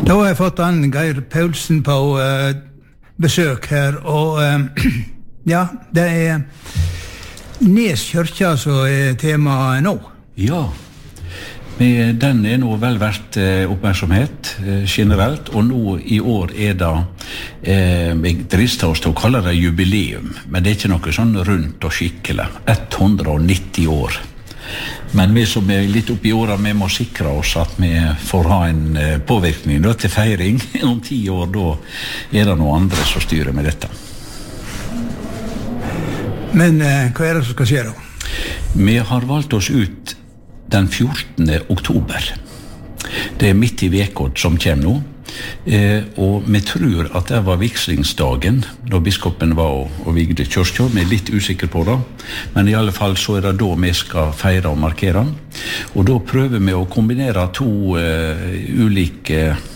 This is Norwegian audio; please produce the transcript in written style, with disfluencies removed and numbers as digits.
Da har jeg fått han Geir Paulsen på besøk her, og ja, det Nes kyrkja som temaet nå. Ja, men den nå vel verdt oppmerksomhet generelt, og nå I år det, jeg drister oss til å kalle det jubileum, men det ikke noe sånn rundt og skikkelig, 190 år. Men vi som litt oppi årene, vi må sikre oss at vi får ha en påvirkning til feiring. Om 10 år, da det noen andre som styrer med dette. Men hva det som skal skje da? Vi har valgt oss ut den 14. oktober. Det midt I vekod som kommer nå. Og vi tror at det var vigslingsdagen da biskopen var og vigde kyrkja. Vi litt usikre på det, men I alle fall så det da vi skal feire og markere. Og da prøver vi å kombinere to ulike